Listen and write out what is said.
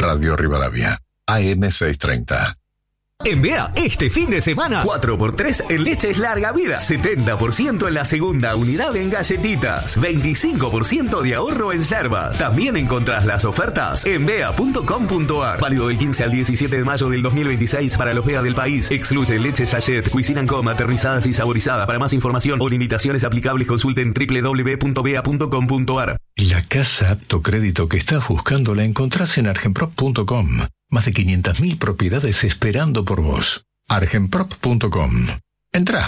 Radio Rivadavia, AM 630. En Bea, este fin de semana, 4x3 en leches larga vida, 70% en la segunda unidad en galletitas, 25% de ahorro en yerbas. También encontrás las ofertas en bea.com.ar. Válido del 15 al 17 de mayo del 2026 para los Bea del país. Excluye leche sachet, Cuisine & Co, maternizadas y saborizadas. Para más información o limitaciones aplicables, consulten www.bea.com.ar. La casa apto crédito que estás buscando la encontrás en argenprop.com. Más de 500.000 propiedades esperando por vos. argenprop.com. Entrá.